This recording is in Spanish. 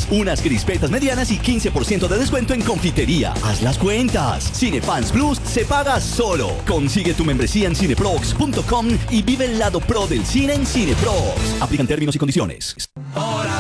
Plus, unas crispetas medianas y 15% de descuento en confitería. Haz las cuentas. Cinefans Plus se paga solo. Consigue tu membresía en cineprox.com y vive el lado pro del cine en Cineprox. Aplican términos y condiciones.